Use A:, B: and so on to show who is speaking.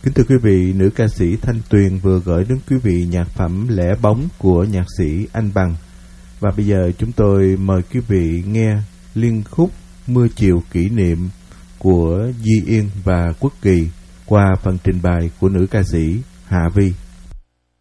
A: Kính thưa quý vị, nữ ca sĩ Thanh Tuyền vừa gửi đến quý vị nhạc phẩm Lẻ Bóng của nhạc sĩ Anh Bằng. Và bây giờ chúng tôi mời quý vị nghe liên khúc Mưa Chiều Kỷ Niệm của Duy Yên và Quốc Kỳ qua phần trình bày của nữ ca sĩ Hạ Vi.